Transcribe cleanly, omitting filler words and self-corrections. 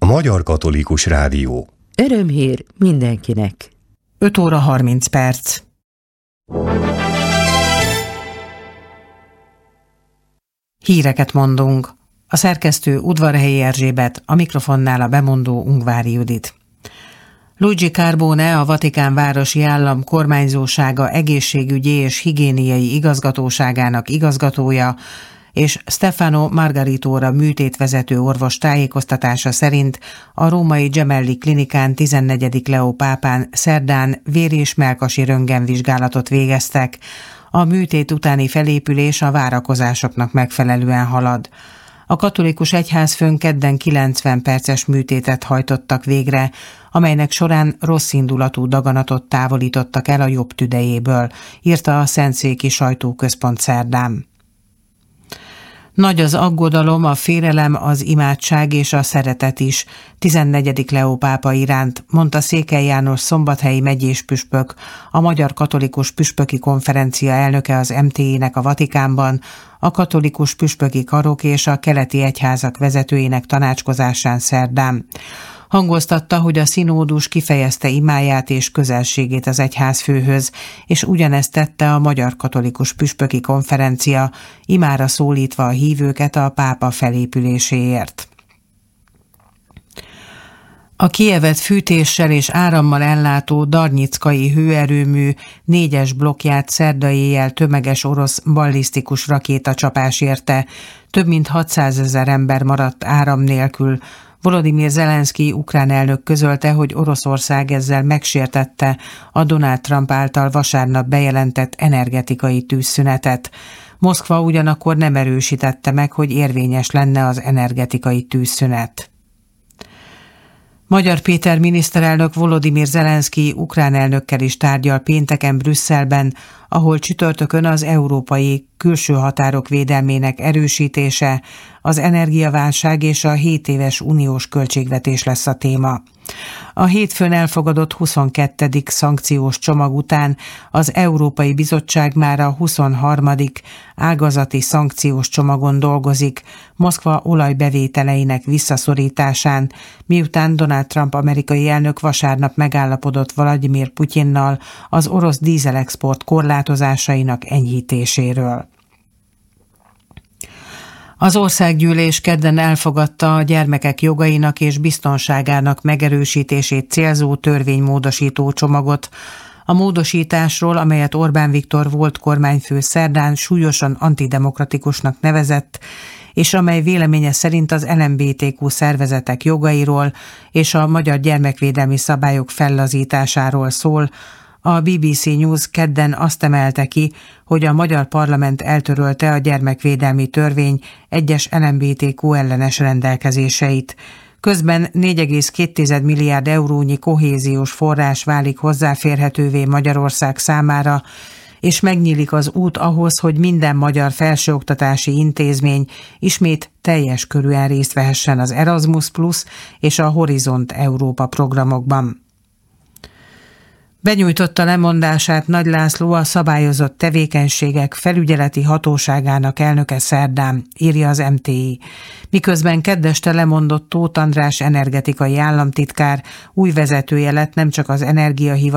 A Magyar Katolikus Rádió. Örömhír mindenkinek. 5 óra 30 perc. Híreket mondunk. A szerkesztő Udvarhelyi Erzsébet, a mikrofonnál a bemondó Ungvári Judit. Luigi Carbone, a Vatikán városi állam kormányzósága egészségügyi és higiéniai igazgatóságának igazgatója, és Stefano Margaritóra műtétvezető orvos tájékoztatása szerint a római Gemelli klinikán 14. Leó pápán szerdán vér- és mellkasi röntgenvizsgálatot végeztek. A műtét utáni felépülés a várakozásoknak megfelelően halad. A katolikus egyházfőn kedden 90 perces műtétet hajtottak végre, amelynek során rosszindulatú daganatot távolítottak el a jobb tüdejéből, írta a Szentszéki Sajtóközpont szerdán. Nagy az aggodalom, a félelem, az imádság és a szeretet is 14. Leó pápa iránt, mondta Székely János szombathelyi megyés püspök, a Magyar Katolikus Püspöki Konferencia elnöke az MTI-nek a Vatikánban, a katolikus püspöki karok és a keleti egyházak vezetőinek tanácskozásán szerdán. Hangoztatta, hogy a szinódus kifejezte imáját és közelségét az egyházfőhöz, és ugyanezt tette a Magyar Katolikus Püspöki Konferencia, imára szólítva a hívőket a pápa felépüléséért. A Kijevet fűtéssel és árammal ellátó Darnyickai hőerőmű 4-es blokkját szerda éjjel tömeges orosz ballisztikus rakétacsapás érte, több mint 600 000 ember maradt áram nélkül. Volodymyr Zelenszkij ukrán elnök közölte, hogy Oroszország ezzel megsértette a Donald Trump által vasárnap bejelentett energetikai tűzszünetet. Moszkva ugyanakkor nem erősítette meg, hogy érvényes lenne az energetikai tűzszünet. Magyar Péter miniszterelnök Volodymyr Zelenszkij ukrán elnökkel is tárgyal pénteken Brüsszelben, ahol csütörtökön az európai külső határok védelmének erősítése, az energiaválság és a 7 éves uniós költségvetés lesz a téma. A hétfőn elfogadott 22. szankciós csomag után az Európai Bizottság már a 23. ágazati szankciós csomagon dolgozik, Moszkva olajbevételeinek visszaszorításán, miután Donald Trump amerikai elnök vasárnap megállapodott Vladimir Putyinnal az orosz dízelexport korlátozásainak enyhítéséről. Az országgyűlés kedden elfogadta a gyermekek jogainak és biztonságának megerősítését célzó törvénymódosító csomagot. A módosításról, amelyet Orbán Viktor volt kormányfő szerdán súlyosan antidemokratikusnak nevezett, és amely véleménye szerint az LMBTQ szervezetek jogairól és a magyar gyermekvédelmi szabályok fellazításáról szól, a BBC News kedden azt emelte ki, hogy a magyar parlament eltörölte a gyermekvédelmi törvény egyes LMBTQ ellenes rendelkezéseit. Közben 4,2 milliárd eurónyi kohéziós forrás válik hozzáférhetővé Magyarország számára, és megnyílik az út ahhoz, hogy minden magyar felsőoktatási intézmény ismét teljes körűen részt vehessen az Erasmus Plus és a Horizont Európa programokban. Benyújtotta lemondását Nagy László, a szabályozott tevékenységek felügyeleti hatóságának elnöke szerdán, írja az MTI. Miközben keddeste lemondott Tóth András energetikai államtitkár, új vezetője lett nem csak az energiahivatal